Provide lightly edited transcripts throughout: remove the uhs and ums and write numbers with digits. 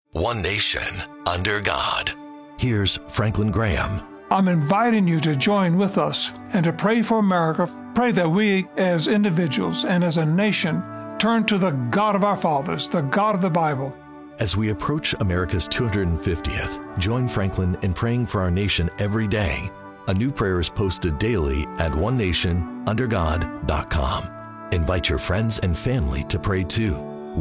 One nation, under God. Here's Franklin Graham. I'm inviting you to join with us and to pray for America. Pray that we as individuals and as a nation turn to the God of our fathers, the God of the Bible. As we approach America's 250th, join Franklin in praying for our nation every day. A new prayer is posted daily at onenationundergod.com. Invite your friends and family to pray too.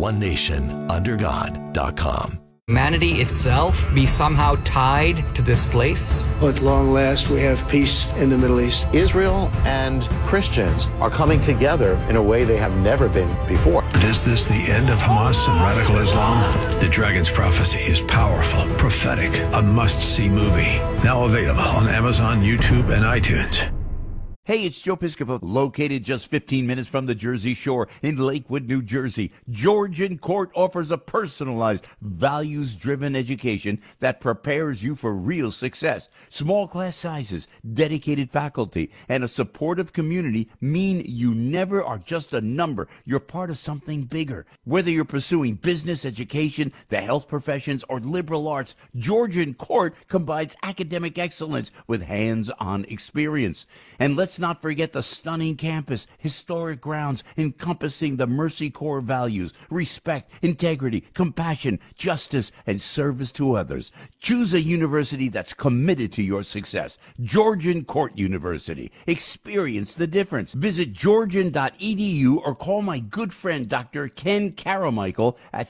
onenationundergod.com. Humanity itself be somehow tied to this place? At long last, we have peace in the Middle East. Israel and Christians are coming together in a way they have never been before. Is this the end of Hamas and radical Islam? The Dragon's Prophecy is powerful, prophetic, a must-see movie. Now available on Amazon, YouTube, and iTunes. Hey, it's Joe Piscopo, located just 15 minutes from the Jersey Shore in Lakewood, New Jersey. Georgian Court offers a personalized, values-driven education that prepares you for real success. Small class sizes, dedicated faculty, and a supportive community mean you never are just a number. You're part of something bigger. Whether you're pursuing business, education, the health professions, or liberal arts, Georgian Court combines academic excellence with hands-on experience. And let's not forget the stunning campus, historic grounds encompassing the Mercy Corps values, respect, integrity, compassion, justice, and service to others. Choose a university that's committed to your success. Georgian Court University. Experience the difference. Visit georgian.edu or call my good friend Dr. Ken Caramichael at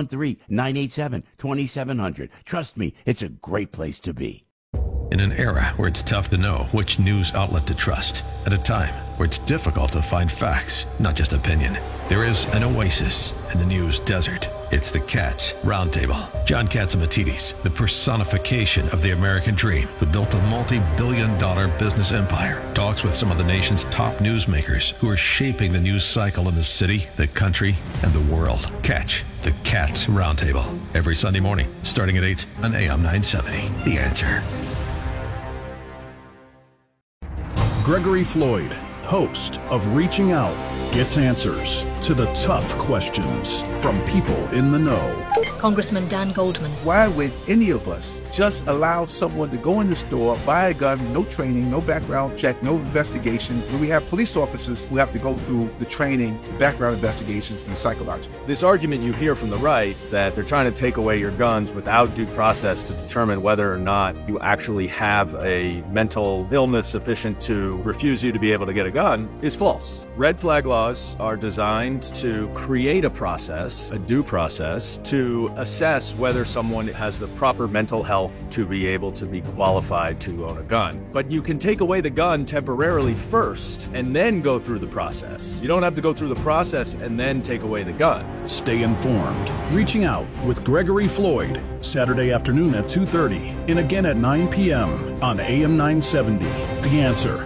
713-987-2700. Trust me, it's a great place to be. In an era where it's tough to know which news outlet to trust, at a time where it's difficult to find facts, not just opinion, there is an oasis in the news desert. It's the Katz Roundtable. John Catsimatidis, the personification of the American dream, who built a multi-billion-dollar business empire, talks with some of the nation's top newsmakers who are shaping the news cycle in the city, the country, and the world. Catch the Katz Roundtable every Sunday morning, starting at 8 on AM 970. The Answer. Gregory Floyd, host of Reaching Out, gets answers to the tough questions from people in the know. Congressman Dan Goldman. Why would any of us just allow someone to go in the store, buy a gun, no training, no background check, no investigation, when we have police officers who have to go through the training, the background investigations, and psychological? This argument you hear from the right that they're trying to take away your guns without due process to determine whether or not you actually have a mental illness sufficient to refuse you to be able to get a gun is false. Red flag laws are designed to create a process, a due process, to assess whether someone has the proper mental health to be able to be qualified to own a gun. But you can take away the gun temporarily first and then go through the process. You don't have to go through the process and then take away the gun. Stay informed. Reaching Out with Gregory Floyd, Saturday afternoon at 2:30 and again at 9 p.m. on AM 970. The Answer.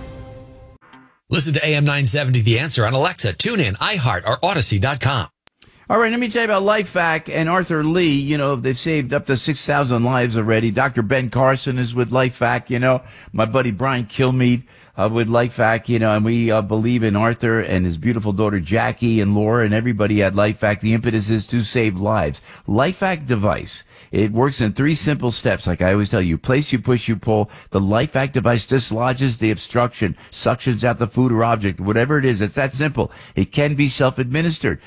Listen to AM 970 The Answer on Alexa, TuneIn, iHeart, or Odyssey.com. All right, let me tell you about LifeVac and Arthur Lee. You know, they've saved up to 6,000 lives already. Dr. Ben Carson is with LifeVac, you know. My buddy Brian Kilmeade with LifeVac, you know, and we believe in Arthur and his beautiful daughter Jackie and Laura and everybody at LifeVac. The impetus is to save lives. LifeVac device. It works in 3 simple steps, like I always tell you. Place, you push, you pull. The LifeVac device dislodges the obstruction, suctions out the food or object, whatever it is. It's that simple. It can be self-administered.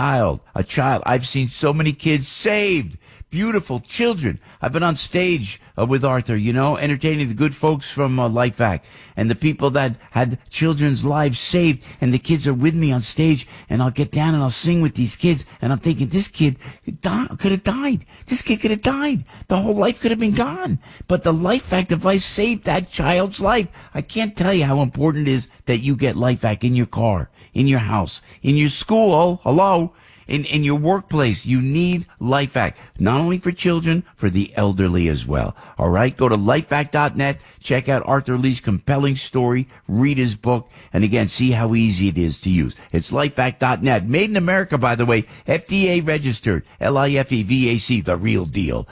A child. I've seen so many kids saved. Beautiful children. I've been on stage with Arthur, you know, entertaining the good folks from LifeVac and the people that had children's lives saved, and the kids are with me on stage, and I'll get down and I'll sing with these kids, and I'm thinking, this kid could have died. This kid could have died. The whole life could have been gone. But the LifeVac device saved that child's life. I can't tell you how important it is that you get LifeVac in your car, in your house, in your school. Hello? In your workplace, you need LifeVac, not only for children, for the elderly as well. All right, go to lifevac.net, check out Arthur Lee's compelling story, read his book, and again, see how easy it is to use. It's lifevac.net. Made in America, by the way, FDA registered, LIFEVAC, the real deal.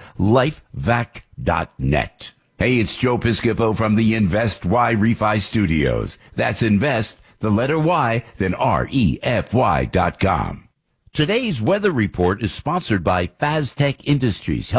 Lifevac.net. Hey, it's Joe Piscopo from the Invest Y Refi Studios. That's invest, the letter Y, then REFY.com. Today's weather report is sponsored by Faztech Industries.